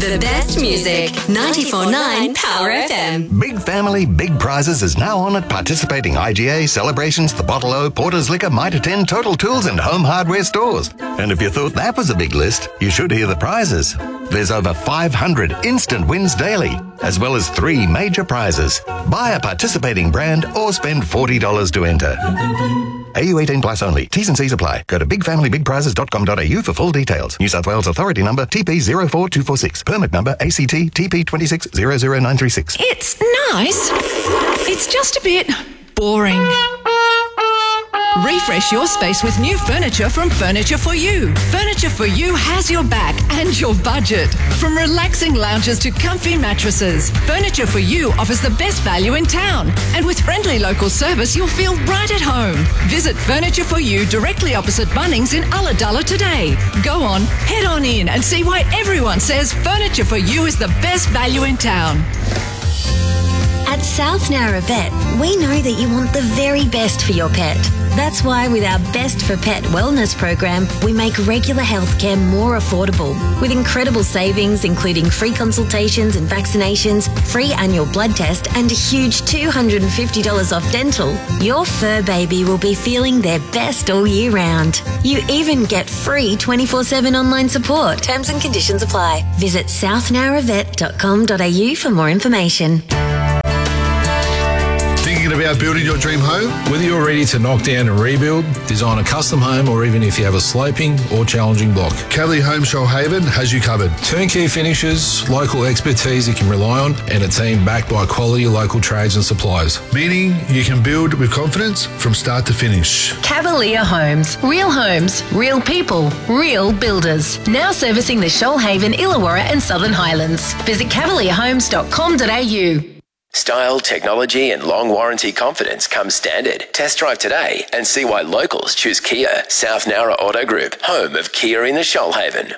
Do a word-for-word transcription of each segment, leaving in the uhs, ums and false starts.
The best music. ninety-four point nine Power F M. Big Family, Big Prizes is now on at participating I G A, Celebrations, The Bottle O, Porter's Liquor, Mitre ten, Total Tools and Home Hardware stores. And if you thought that was a big list, you should hear the prizes. There's over five hundred instant wins daily, as well as three major prizes. Buy a participating brand or spend forty dollars to enter. A U eighteen plus only. T's and C's apply. Go to big family big prizes dot com dot a u for full details. New South Wales Authority number T P zero four two four six. Permit number A C T T P two six zero zero nine three six. It's nice. It's just a bit boring. Refresh your space with new furniture from Furniture for You. Furniture for You has your back and your budget. From relaxing lounges to comfy mattresses, Furniture for You offers the best value in town. And with friendly local service, you'll feel right at home. Visit Furniture for You directly opposite Bunnings in Ulladulla today. Go on, head on in and see why everyone says Furniture for You is the best value in town. At South Nowra Vet, we know that you want the very best for your pet. That's why with our Best for Pet wellness program, we make regular healthcare more affordable. With incredible savings, including free consultations and vaccinations, free annual blood test, and a huge two hundred fifty dollars off dental, your fur baby will be feeling their best all year round. You even get free twenty-four seven online support. Terms and conditions apply. Visit south nowra vet dot com dot a u for more information. Thinking about building your dream home? Whether you're ready to knock down and rebuild, design a custom home, or even if you have a sloping or challenging block, Cavalier Home Shoalhaven has you covered. Turnkey finishes, local expertise you can rely on, and a team backed by quality local trades and suppliers. Meaning you can build with confidence from start to finish. Cavalier Homes. Real homes, real people, real builders. Now servicing the Shoalhaven, Illawarra and Southern Highlands. Visit cavalier homes dot com dot a u. Style, technology and long warranty confidence come standard. Test drive today and see why locals choose Kia. South Nowra Auto Group, home of Kia in the Shoalhaven.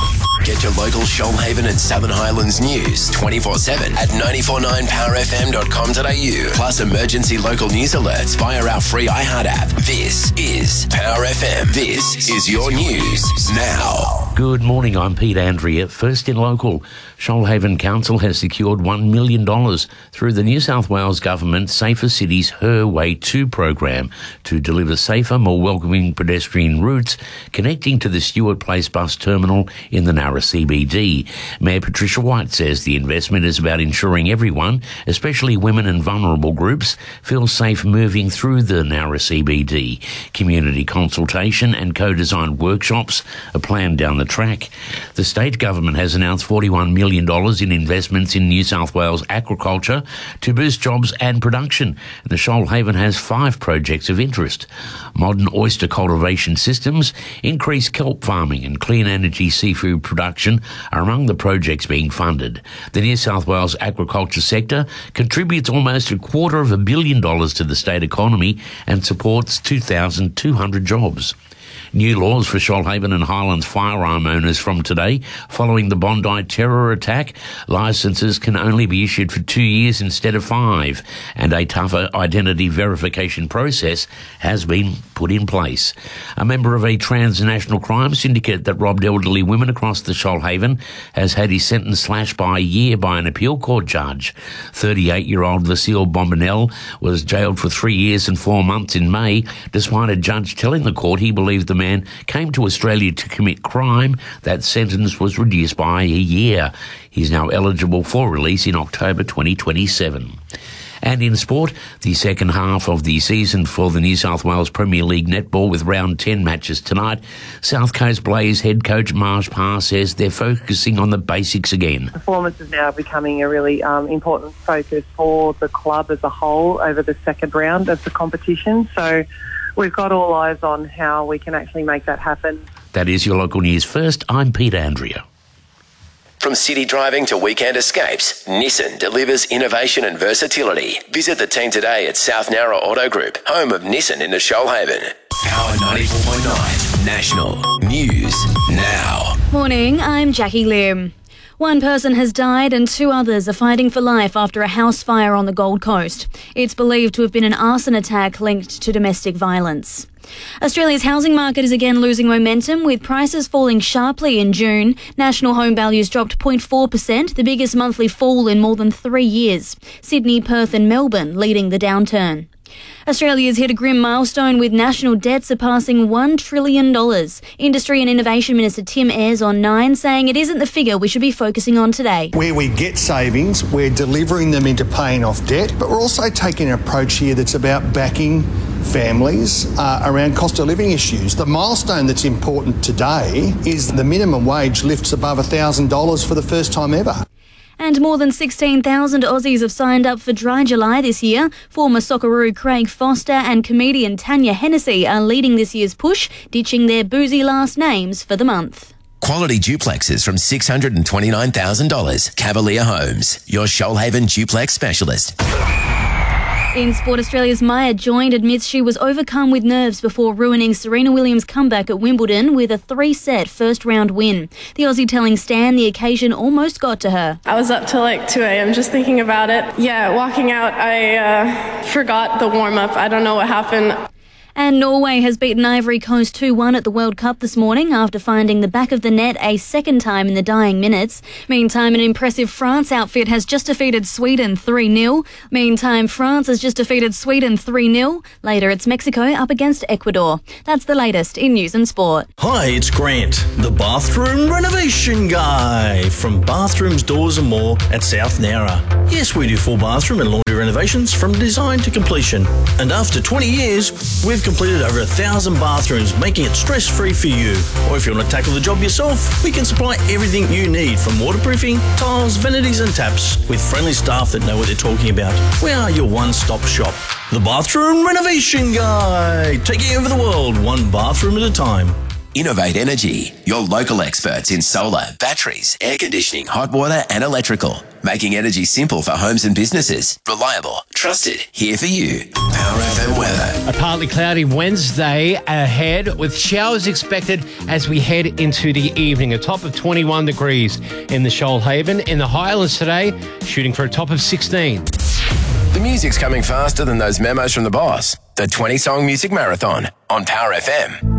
Get your local Shoalhaven and Southern Highlands news twenty-four seven at nine four nine power f m dot com dot a u. Plus emergency local news alerts via our free iHeart app. This is Power F M. This is your news now. Good morning, I'm Pete Andrea. First in local, Shoalhaven Council has secured one million dollars through the New South Wales Government Safer Cities Her Way two program to deliver safer, more welcoming pedestrian routes connecting to the Stewart Place bus terminal in the Nowra C B D. Mayor Patricia White says the investment is about ensuring everyone, especially women and vulnerable groups, feel safe moving through the Nowra C B D. Community consultation and co-design workshops are planned down the track. The state government has announced forty-one million dollars in investments in New South Wales agriculture to boost jobs and production. The Shoalhaven has five projects of interest. Modern oyster cultivation systems, increased kelp farming and clean energy seafood production are among the projects being funded. The New South Wales agriculture sector contributes almost a quarter of a billion dollars to the state economy and supports two thousand two hundred jobs. New laws for Shoalhaven and Highlands firearm owners from today. Following the Bondi terror attack, licences can only be issued for two years instead of five, and a tougher identity verification process has been put in place. A member of a transnational crime syndicate that robbed elderly women across the Shoalhaven has had his sentence slashed by a year by an appeal court judge. thirty-eight-year-old Vasile Bombinel was jailed for three years and four months in May, despite a judge telling the court he believed the man came to Australia to commit crime. That sentence was reduced by a year. He's now eligible for release in October twenty twenty-seven. And in sport, the second half of the season for the New South Wales Premier League netball with round ten matches tonight. South Coast Blaze head coach Marsh Parr says they're focusing on the basics again. Performance is now becoming a really um, important focus for the club as a whole over the second round of the competition. So we've got all eyes on how we can actually make that happen. That is your local news first. I'm Pete Andrea. From city driving to weekend escapes, Nissan delivers innovation and versatility. Visit the team today at South Nowra Auto Group, home of Nissan in the Shoalhaven. Power ninety-four point nine National News Now. Morning, I'm Jackie Lim. One person has died and two others are fighting for life after a house fire on the Gold Coast. It's believed to have been an arson attack linked to domestic violence. Australia's housing market is again losing momentum, with prices falling sharply in June. National home values dropped zero point four percent, the biggest monthly fall in more than three years. Sydney, Perth and Melbourne leading the downturn. Australia's hit a grim milestone, with national debt surpassing one trillion dollars. Industry and Innovation Minister Tim Ayres on Nine saying it isn't the figure we should be focusing on today. Where we get savings, we're delivering them into paying off debt, but we're also taking an approach here that's about backing families uh, around cost of living issues. The milestone that's important today is the minimum wage lifts above one thousand dollars for the first time ever. And more than sixteen thousand Aussies have signed up for Dry July this year. Former Socceroo Craig Foster and comedian Tanya Hennessy are leading this year's push, ditching their boozy last names for the month. Quality duplexes from six hundred twenty-nine thousand dollars. Cavalier Homes, your Shoalhaven duplex specialist. In sport, Australia's Maya Joint admits she was overcome with nerves before ruining Serena Williams' comeback at Wimbledon with a three-set first-round win. The Aussie telling Stan the occasion almost got to her. I was up till like two a.m. just thinking about it. Yeah, walking out, I uh, forgot the warm-up. I don't know what happened. And Norway has beaten Ivory Coast two one at the World Cup this morning after finding the back of the net a second time in the dying minutes. Meantime, an impressive France outfit has just defeated Sweden three nil. Meantime, France has just defeated Sweden three nil. Later, it's Mexico up against Ecuador. That's the latest in news and sport. Hi, it's Grant, the bathroom renovation guy from Bathrooms, Doors and More at South Nowra. Yes, we do full bathroom and laundry renovations from design to completion. And after twenty years, we've completed over a thousand bathrooms, making it stress-free for you. Or if you want to tackle the job yourself, we can supply everything you need, from waterproofing, tiles, vanities and taps, with friendly staff that know what they're talking about. We are your one-stop shop. The Bathroom Renovation Guy, taking over the world one bathroom at a time. Innovate Energy, your local experts in solar, batteries, air conditioning, hot water and electrical. Making energy simple for homes and businesses. Reliable, trusted, here for you. Power F M weather. A partly cloudy Wednesday ahead, with showers expected as we head into the evening. A top of twenty-one degrees in the Shoalhaven. In the Highlands today, shooting for a top of sixteen. The music's coming faster than those memos from the boss. The twenty-song music marathon on Power F M.